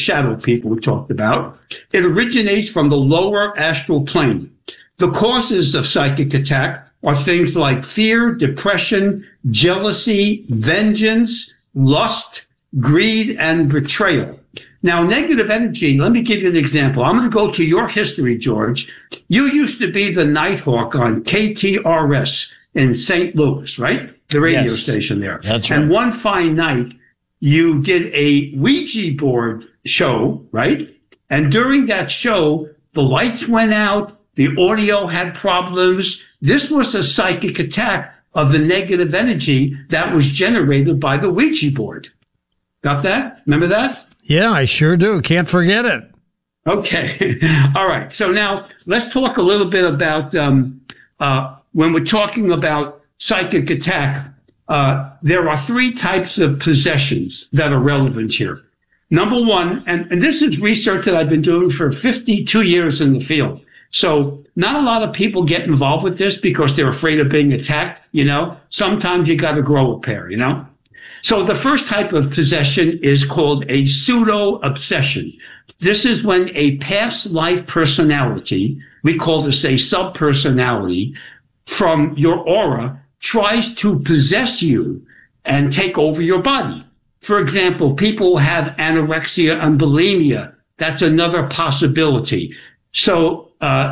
shadow people we talked about. It originates from the lower astral plane. The causes of psychic attack are things like fear, depression, jealousy, vengeance, lust, greed, and betrayal. Now, negative energy, let me give you an example. I'm going to go to your history, George. You used to be the Nighthawk on KTRS in St. Louis, right? The radio station there. That's right. And one fine night, you did a Ouija board show, right? And during that show, the lights went out, the audio had problems. This was a psychic attack of the negative energy that was generated by the Ouija board. Got that? Remember that? Yeah, I sure do. Can't forget it. Okay. All right. So now let's talk a little bit about when we're talking about psychic attack. There are three types of possessions that are relevant here. Number one, and this is research that I've been doing for 52 years in the field. So not a lot of people get involved with this because they're afraid of being attacked. You know, sometimes you got to grow a pair, you know. So the first type of possession is called a pseudo-obsession. This is when a past life personality, we call this a subpersonality, from your aura tries to possess you and take over your body. For example, people have anorexia and bulimia. That's another possibility. So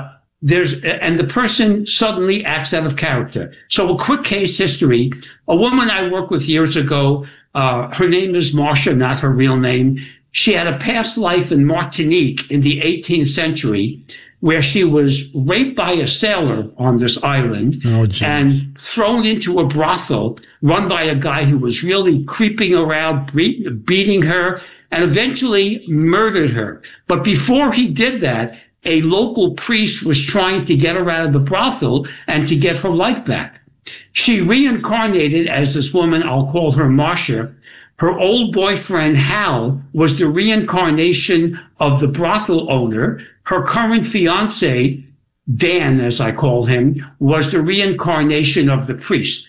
and the person suddenly acts out of character. So a quick case history. A woman I worked with years ago, her name is Marcia, not her real name. She had a past life in Martinique in the 18th century where she was raped by a sailor on this island and thrown into a brothel run by a guy who was really creeping around, beating her, and eventually murdered her. But before he did that, a local priest was trying to get her out of the brothel and to get her life back. She reincarnated as this woman, I'll call her Marcia. Her old boyfriend, Hal, was the reincarnation of the brothel owner. Her current fiance, Dan, as I call him, was the reincarnation of the priest.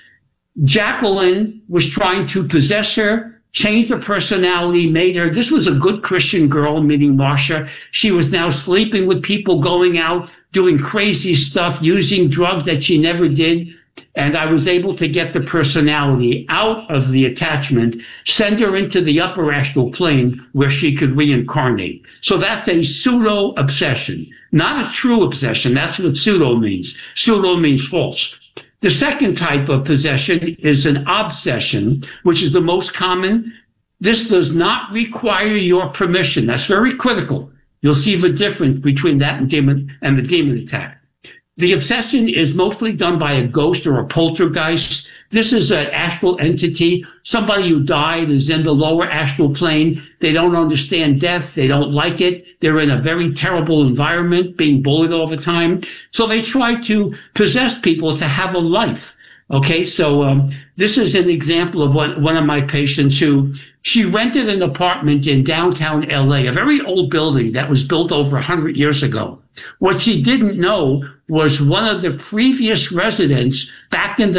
Jacqueline was trying to possess her, changed her personality, made her, this was a good Christian girl, meaning Marcia. She was now sleeping with people, going out, doing crazy stuff, using drugs that she never did. And I was able to get the personality out of the attachment, send her into the upper astral plane where she could reincarnate. So that's a pseudo-obsession, not a true obsession. That's what pseudo means. Pseudo means false. The second type of possession is an obsession, which is the most common. This does not require your permission. That's very critical. You'll see the difference between that and the demon attack. The obsession is mostly done by a ghost or a poltergeist. This is an astral entity. Somebody who died is in the lower astral plane. They don't understand death. They don't like it. They're in a very terrible environment, being bullied all the time. So they try to possess people to have a life. Okay, so this is an example of one of my patients who, she rented an apartment in downtown LA, a very old building that was built over 100 years ago. What she didn't know was one of the previous residents back in the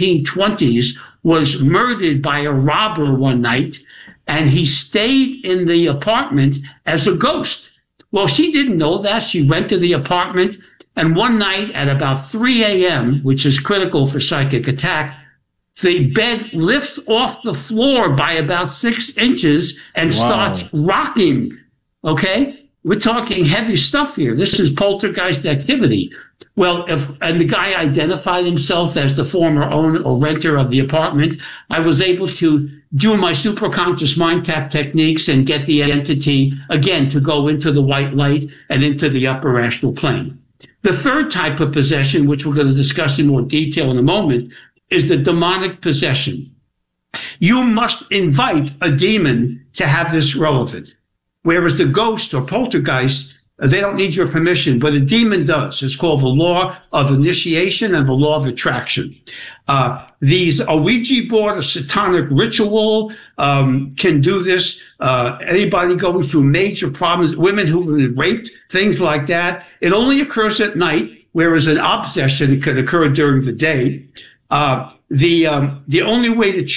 1920s was murdered by a robber one night, and he stayed in the apartment as a ghost. Well, she didn't know that. She rented the apartment, and one night at about 3 a.m., which is critical for psychic attack, the bed lifts off the floor by about 6 inches and starts rocking. Okay? We're talking heavy stuff here. This is poltergeist activity. Well, and the guy identified himself as the former owner or renter of the apartment, I was able to do my superconscious mind tap techniques and get the entity, again, to go into the white light and into the upper astral plane. The third type of possession, which we're going to discuss in more detail in a moment, is the demonic possession. You must invite a demon to have this relevant. Whereas the ghost or poltergeist, they don't need your permission, but a demon does. It's called the law of initiation and the law of attraction. A Ouija board, a satanic ritual, can do this. Anybody going through major problems, women who've been raped, things like that. It only occurs at night, whereas an obsession, it could occur during the day. The only way to treat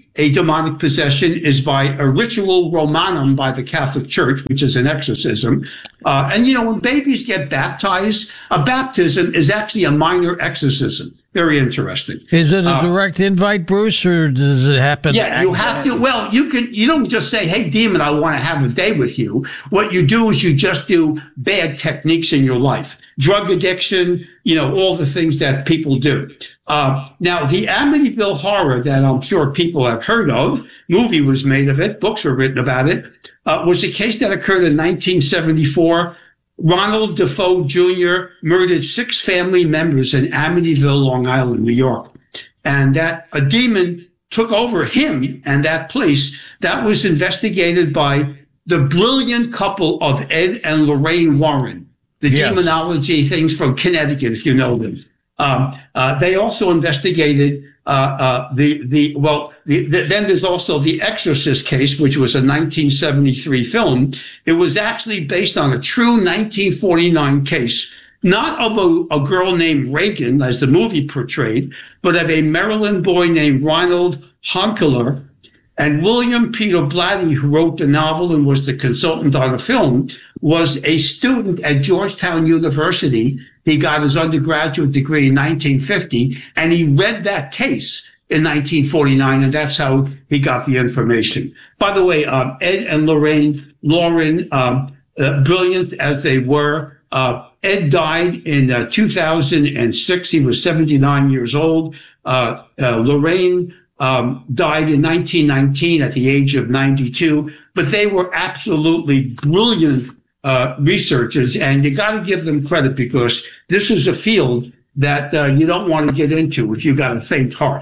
a demonic possession is by a ritual Romanum by the Catholic Church, which is an exorcism. And when babies get baptized, a baptism is actually a minor exorcism. Very interesting. Is it a direct invite, Bruce, or does it happen? Yeah, you have to. Well, you don't just say, "Hey, demon, I want to have a day with you." What you do is you just do bad techniques in your life. Drug addiction, all the things that people do. Now, the Amityville Horror that I'm sure people have heard of, movie was made of it, books were written about it, was a case that occurred in 1974. Ronald Defoe Jr. murdered 6 family members in Amityville, Long Island, New York. And that a demon took over him and that place. That was investigated by the brilliant couple of Ed and Lorraine Warren, the demonology things from Connecticut, if you know them. They also investigated then there's also the Exorcist case, which was a 1973 film. It was actually based on a true 1949 case, not of a girl named Reagan, as the movie portrayed, but of a Maryland boy named Ronald Honkeler. And William Peter Blatty, who wrote the novel and was the consultant on the film, was a student at Georgetown University. He got his undergraduate degree in 1950, and he read that case in 1949, and that's how he got the information. By the way, Ed and Lauren, brilliant as they were, Ed died in 2006. He was 79 years old. Lorraine died in 1919 at the age of 92, but they were absolutely brilliant researchers, and you got to give them credit because this is a field that you don't want to get into if you've got a faint heart,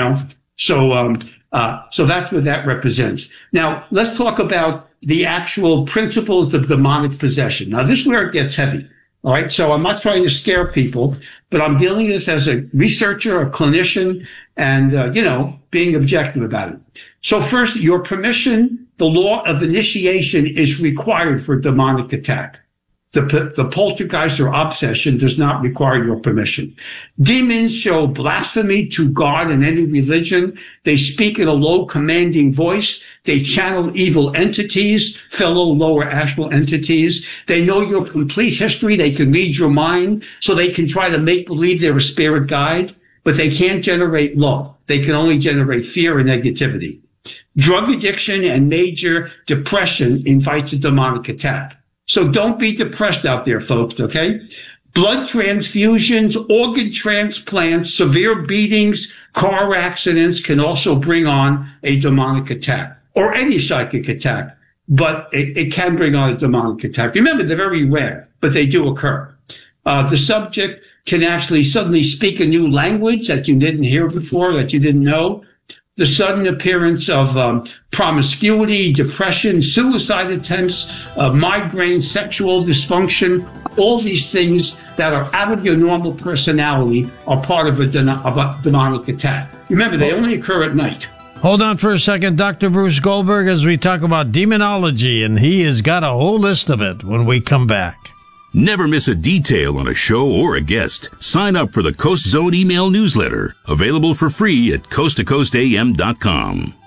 So that's what that represents. Now, let's talk about the actual principles of demonic possession. Now, this is where it gets heavy. All right. So I'm not trying to scare people, but I'm dealing with this as a researcher, a clinician, and, being objective about it. So first, your permission, the law of initiation is required for demonic attack. The poltergeist or obsession does not require your permission. Demons show blasphemy to God and any religion. They speak in a low, commanding voice. They channel evil entities, fellow lower astral entities. They know your complete history. They can read your mind, so they can try to make believe they're a spirit guide, but they can't generate love. They can only generate fear and negativity. Drug addiction and major depression invites a demonic attack. So don't be depressed out there, folks, okay? Blood transfusions, organ transplants, severe beatings, car accidents can also bring on a demonic attack or any psychic attack, but it can bring on a demonic attack. Remember, they're very rare, but they do occur. The subject can actually suddenly speak a new language that you didn't hear before, that you didn't know. The sudden appearance of promiscuity, depression, suicide attempts, migraine, sexual dysfunction, all these things that are out of your normal personality are part of a demonic attack. Remember, they only occur at night. Hold on for a second, Dr. Bruce Goldberg, as we talk about demonology, and he has got a whole list of it when we come back. Never miss a detail on a show or a guest. Sign up for the Coast Zone email newsletter, available for free at coasttocoastam.com.